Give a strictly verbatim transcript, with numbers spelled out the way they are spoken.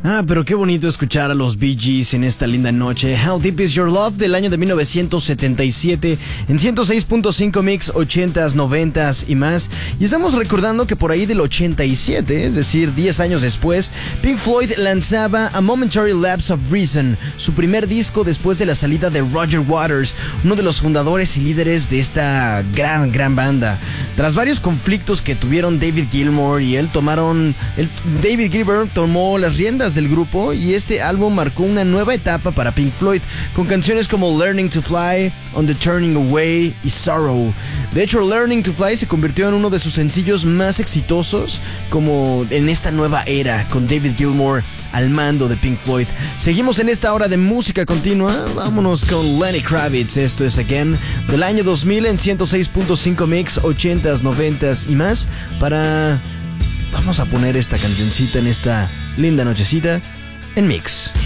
Ah, pero qué bonito escuchar a los Bee Gees en esta linda noche. How Deep Is Your Love del año de mil novecientos setenta y siete en ciento seis punto cinco Mix, ochentas, noventas y más. Y estamos recordando que por ahí del ochenta y siete, es decir, diez años después, Pink Floyd lanzaba A Momentary Lapse of Reason, su primer disco después de la salida de Roger Waters, uno de los fundadores y líderes de esta gran, gran banda. Tras varios conflictos que tuvieron David Gilmour y él tomaron... El, David Gilmour tomó las riendas del grupo y este álbum marcó una nueva etapa para Pink Floyd, con canciones como Learning to Fly, On the Turning Away y Sorrow. De hecho, Learning to Fly se convirtió en uno de sus sencillos más exitosos como en esta nueva era, con David Gilmour al mando de Pink Floyd. Seguimos en esta hora de música continua. Vámonos con Lenny Kravitz. Esto es Again del año dos mil en ciento seis punto cinco Mix, ochentas, noventas y más. Para... Vamos a poner esta cancioncita en esta linda nochecita en Mix.